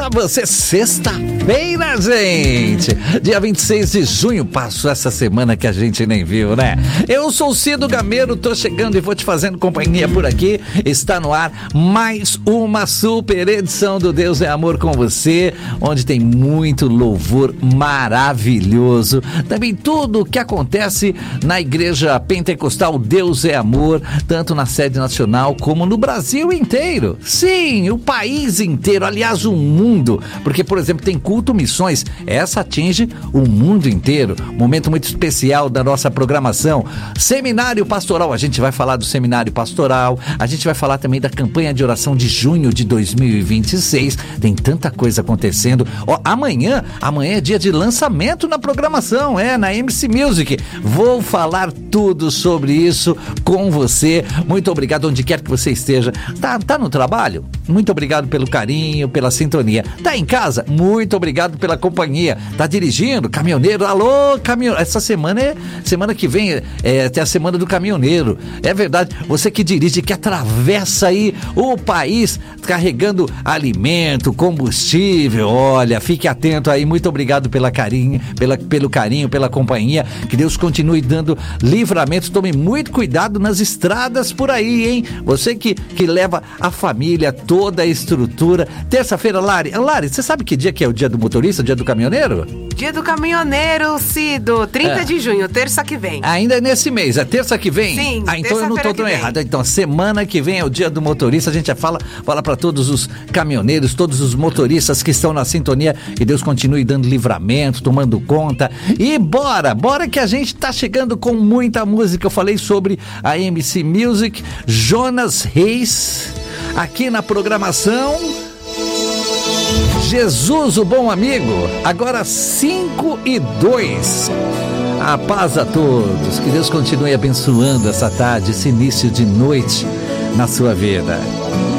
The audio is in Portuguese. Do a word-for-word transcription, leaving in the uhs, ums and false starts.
Você, sexta-feira, gente, dia vinte e seis de junho, passou essa semana que a gente nem viu, né? Eu sou o Cido Gameiro, tô chegando e vou te fazendo companhia por aqui. Está no ar mais uma super edição do Deus é Amor com você, onde tem muito louvor maravilhoso. Também tudo o que acontece na Igreja Pentecostal Deus é Amor, tanto na sede nacional como no Brasil inteiro. Sim, o país inteiro, aliás, o mundo. Porque, por exemplo, tem culto missões, essa atinge o mundo inteiro. Momento muito especial da nossa programação. Seminário pastoral, a gente vai falar do seminário pastoral, a gente vai falar também da campanha de oração de junho de dois mil e vinte e seis. Tem tanta coisa acontecendo. Ó, amanhã, amanhã é dia de lançamento na programação, é, na M C Music. Vou falar tudo sobre isso com você. Muito obrigado onde quer que você esteja. Tá, tá no trabalho? Muito obrigado pelo carinho, pela sintonia. Tá em casa? Muito obrigado pela companhia. Tá dirigindo? Caminhoneiro? Alô, caminhoneiro. Essa semana é, semana que vem é, é tem a semana do caminhoneiro. É verdade, você que dirige, que atravessa aí o país carregando alimento, combustível, olha, fique atento aí. Muito obrigado pela carinho, pela, pelo carinho, pela companhia. Que Deus continue dando livramento. Tome muito cuidado nas estradas por aí, hein? Você que, que leva a família, toda a estrutura. Terça-feira, Lari, Lari, você sabe que dia que é o dia do motorista, o dia do caminhoneiro? Dia do caminhoneiro, Cido, trinta É. de junho, terça que vem. Ainda é nesse mês, é terça que vem? Sim, ah, então eu não tô tão errado. Então, semana que vem é o dia do motorista, a gente já fala, fala para todos os caminhoneiros, todos os motoristas que estão na sintonia, que Deus continue dando livramento, tomando conta. E bora, bora que a gente tá chegando com muita música. Eu falei sobre a M C Music, Jonas Reis, aqui na programação. Jesus, o bom amigo, agora cinco e dois. A paz a todos, que Deus continue abençoando essa tarde, esse início de noite na sua vida.